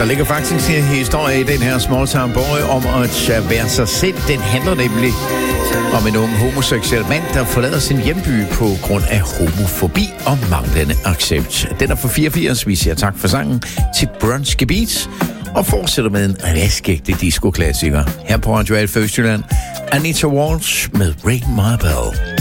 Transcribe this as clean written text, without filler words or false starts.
ligger faktisk en historie i den her Small Town Boy om at være sig selv. Den handler nemlig om en ung homoseksuel mand, der forlader sin hjemby på grund af homofobi og manglende accept. Den er fra 84. Vi siger tak for sangen til Brunch Beats og fortsætter med en raskægte disco-klassiker. Her på Radio Alfa Østjylland, Anita Walsh med Ring My Bell.